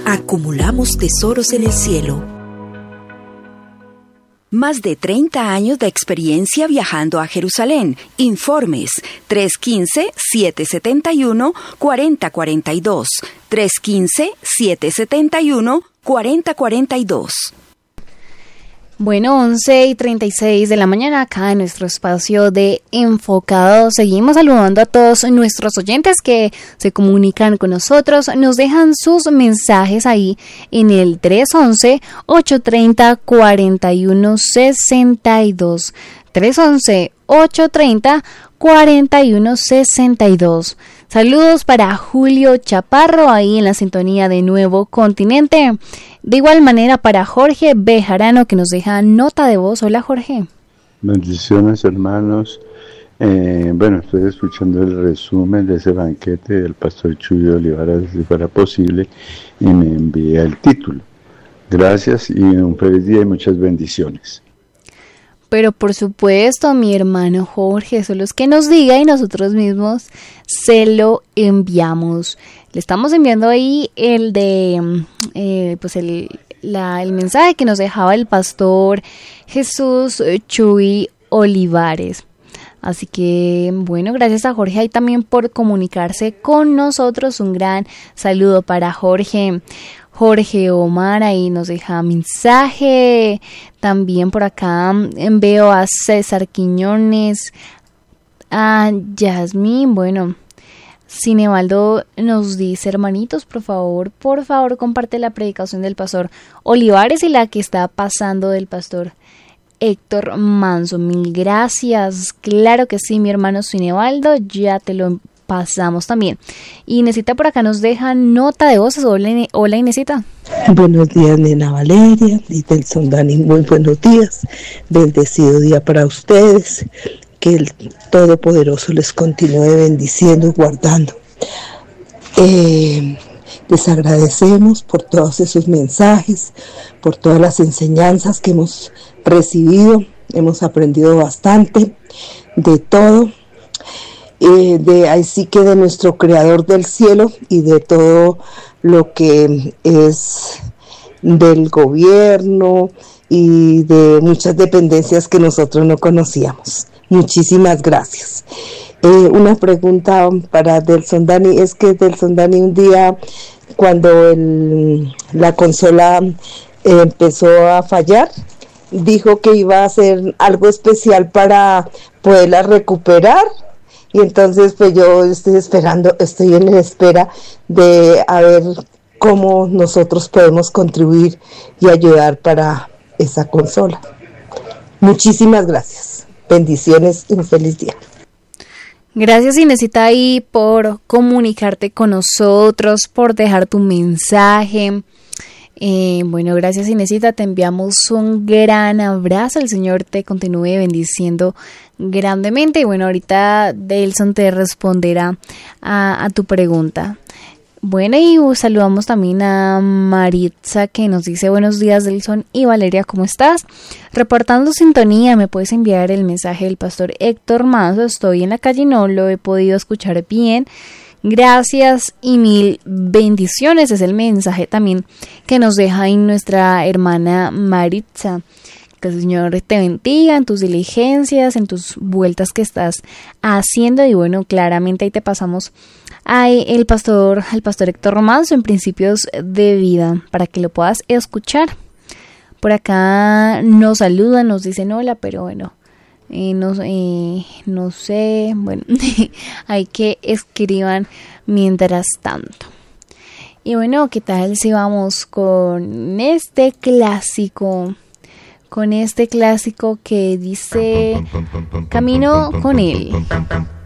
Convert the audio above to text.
Acumulamos tesoros en el cielo. Más de 30 años de experiencia viajando a Jerusalén. Informes 315-771-4042. 315-771-4042. Bueno, 11:36 de la mañana acá en nuestro espacio de Enfocados. Seguimos saludando a todos nuestros oyentes que se comunican con nosotros. Nos dejan sus mensajes ahí en el 311-830-4162. 311-830-4162. Saludos para Julio Chaparro ahí en la sintonía de Nuevo Continente. De igual manera para Jorge Bejarano que nos deja nota de voz. Hola Jorge. Bendiciones hermanos. Estoy escuchando el resumen de ese banquete del pastor Chuy Olivares, si fuera posible, y me envía el título. Gracias y un feliz día y muchas bendiciones. Pero por supuesto, mi hermano Jorge, solo es que nos diga y nosotros mismos se lo enviamos. Le estamos enviando ahí el de, el mensaje que nos dejaba el pastor Jesús Chuy Olivares. Así que, bueno, gracias a Jorge ahí también por comunicarse con nosotros. Un gran saludo para Jorge. Jorge Omar ahí nos deja mensaje. También por acá veo a César Quiñones, a Yasmín. Bueno, Cinebaldo nos dice: hermanitos, por favor, comparte la predicación del pastor Olivares y la que está pasando del pastor Héctor Manso. Mil gracias. Claro que sí, mi hermano Cinebaldo, ya te lo pasamos también. Inesita por acá nos deja nota de voz. Hola Inesita. Buenos días, nena Valeria y Delson Dani, muy buenos días. Bendecido día para ustedes. Que el Todopoderoso les continúe bendiciendo y guardando. Les agradecemos por todos esos mensajes, por todas las enseñanzas que hemos recibido. Hemos aprendido bastante de todo. Así que de nuestro Creador del cielo y de todo lo que es del gobierno y de muchas dependencias que nosotros no conocíamos. Muchísimas gracias. Una pregunta para Delson Dani, es que Delson Dani un día cuando la consola empezó a fallar, dijo que iba a hacer algo especial para poderla recuperar. Y entonces pues yo estoy en la espera de a ver cómo nosotros podemos contribuir y ayudar para esa consola. Muchísimas gracias. Bendiciones y un feliz día. Gracias Inesita ahí por comunicarte con nosotros, por dejar tu mensaje. Gracias Inesita, te enviamos un gran abrazo, el Señor te continúe bendiciendo grandemente y bueno, ahorita Delson te responderá a tu pregunta. Bueno, y saludamos también a Maritza que nos dice: buenos días Delson y Valeria, ¿cómo estás? Reportando sintonía, me puedes enviar el mensaje del pastor Héctor Manso, estoy en la calle y no lo he podido escuchar bien. Gracias y mil bendiciones, es el mensaje también que nos deja ahí nuestra hermana Maritza. Que el Señor te bendiga en tus diligencias, en tus vueltas que estás haciendo. Y bueno, claramente ahí te pasamos al pastor Héctor Manso en Principios de Vida para que lo puedas escuchar. Por acá nos saludan, nos dicen hola, pero bueno, no sé, bueno, hay que escriban mientras tanto. Y bueno, ¿qué tal si vamos con este clásico? Con este clásico que dice Camino con él.